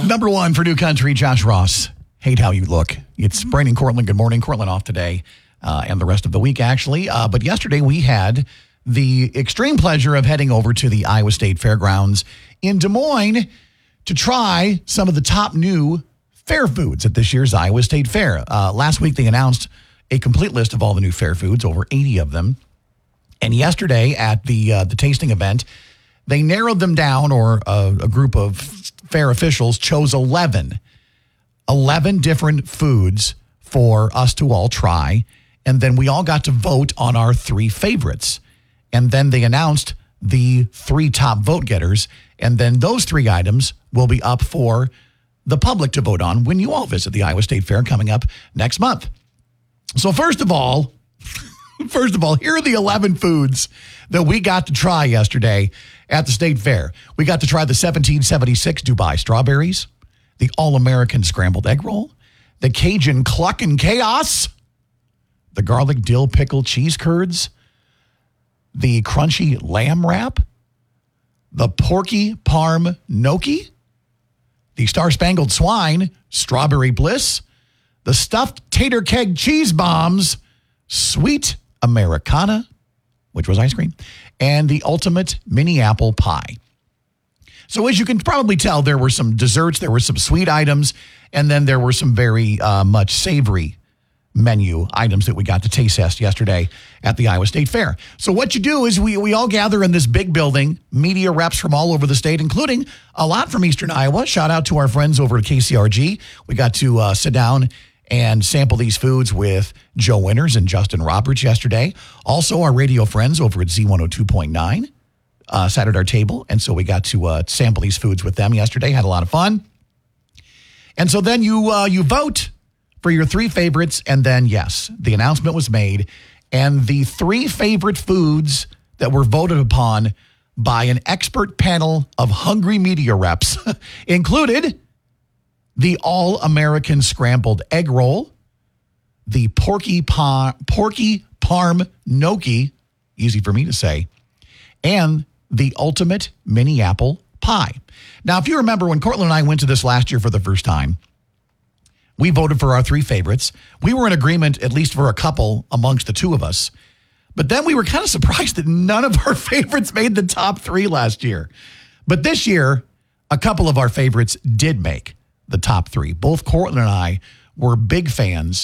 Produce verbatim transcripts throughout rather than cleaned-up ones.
number one for New Country, Josh Ross. Hate how you look. It's Brandon Cortland. Good morning. Cortland off today uh, and the rest of the week, actually. Uh, but yesterday we had the extreme pleasure of heading over to the Iowa State Fairgrounds in Des Moines to try some of the top new fair foods at this year's Iowa State Fair. Uh, last week they announced a complete list of all the new fair foods, over eighty of them. And yesterday at the uh, the tasting event, they narrowed them down, or uh, a group of fair officials chose eleven. eleven different foods for us to all try. And then we all got to vote on our three favorites. And then they announced the three top vote getters. And then those three items will be up for the public to vote on when you all visit the Iowa State Fair coming up next month. So first of all, first of all, here are the eleven foods that we got to try yesterday at the State Fair. We got to try the seventeen seventy-six Dubai strawberries, the All-American scrambled egg roll, the Cajun cluck and chaos, the garlic dill pickle cheese curds, the crunchy lamb wrap, the porky parm gnocchi, the star-spangled swine strawberry bliss, the stuffed tater keg cheese bombs, sweet Americana, which was ice cream, and the ultimate mini apple pie. So as you can probably tell, there were some desserts, there were some sweet items, and then there were some very uh, much savory menu items that we got to taste test yesterday at the Iowa State Fair. So what you do is we we all gather in this big building, media reps from all over the state, including a lot from Eastern Iowa. Shout out to our friends over at K C R G. We got to uh, sit down and sample these foods with Joe Winters and Justin Roberts yesterday. Also, our radio friends over at Z one oh two point nine uh, sat at our table, and so we got to uh, sample these foods with them yesterday. Had a lot of fun. And so then you uh, you vote for your three favorites, and then, yes, the announcement was made, and the three favorite foods that were voted upon by an expert panel of hungry media reps included the All-American scrambled egg roll, the porky, pa- porky parm gnocchi, easy for me to say, and the ultimate mini apple pie. Now, if you remember when Cortland and I went to this last year for the first time, we voted for our three favorites. We were in agreement, at least for a couple amongst the two of us. But then we were kind of surprised that none of our favorites made the top three last year. But this year, a couple of our favorites did make the top three. Both Cortland and I were big fans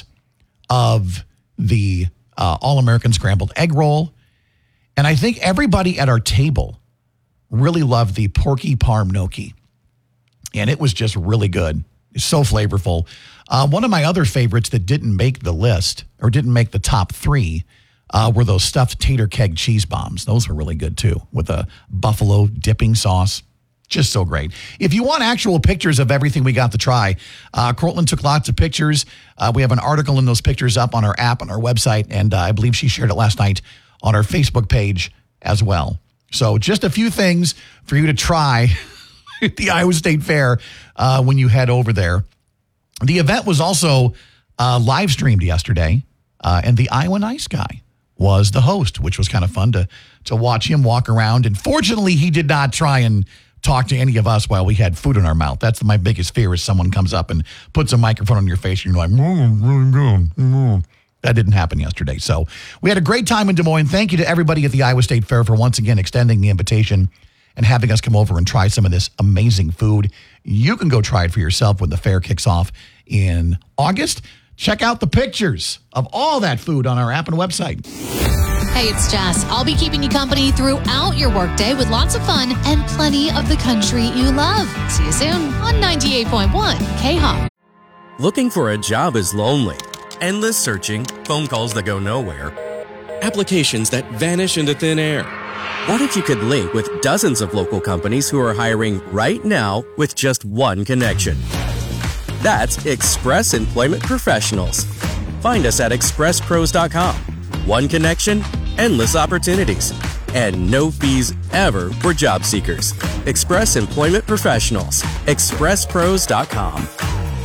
of the uh, All-American scrambled egg roll. And I think everybody at our table really loved the porky parm gnocchi. And it was just really good. It's so flavorful. Uh, one of my other favorites that didn't make the list, or didn't make the top three, uh, were those stuffed tater keg cheese bombs. Those were really good, too, with a buffalo dipping sauce. Just so great. If you want actual pictures of everything we got to try, uh, Cortland took lots of pictures. Uh, we have an article in those pictures up on our app, on our website, and uh, I believe she shared it last night on our Facebook page as well. So just a few things for you to try at the Iowa State Fair uh, when you head over there. The event was also uh, live streamed yesterday, uh, and the Iowa Nice Guy was the host, which was kind of fun to to watch him walk around. And fortunately, he did not try and talk to any of us while we had food in our mouth. That's my biggest fear, is someone comes up and puts a microphone on your face and you're like, mm, really good. Mm. That didn't happen yesterday. So we had a great time in Des Moines. Thank you to everybody at the Iowa State Fair for once again extending the invitation and having us come over and try some of this amazing food. You can go try it for yourself when the fair kicks off in August. Check out the pictures of all that food on our app and website. Hey, it's Jess. I'll be keeping you company throughout your workday with lots of fun and plenty of the country you love. See you soon on ninety-eight point one K-Hop. Looking for a job is lonely. Endless searching, phone calls that go nowhere, applications that vanish into thin air. What if you could link with dozens of local companies who are hiring right now with just one connection? That's Express Employment Professionals. Find us at express pros dot com. One connection, endless opportunities, and no fees ever for job seekers. Express Employment Professionals. express pros dot com.